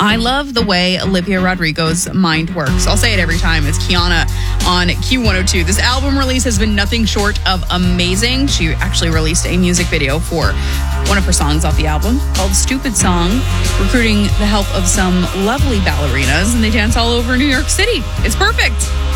I love the way Olivia Rodrigo's mind works. I'll say it every time. It's Kiana on Q102. This album release has been nothing short of amazing. She actually released a music video for one of her songs off the album called Stupid Song, recruiting the help of some lovely ballerinas, and they dance all over New York City. It's perfect.